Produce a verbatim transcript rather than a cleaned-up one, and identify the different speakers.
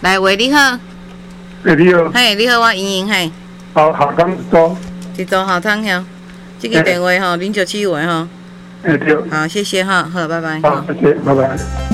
Speaker 1: 来，喂，你好。
Speaker 2: 哎，你好。
Speaker 1: 嘿，你好，我莹莹嘿。
Speaker 2: 好，好，刚多。
Speaker 1: 一组好汤香，这个电话吼，零九七五吼。
Speaker 2: 哎，对。
Speaker 1: 好，谢谢哈，好，拜拜。
Speaker 2: 好，谢谢，拜拜。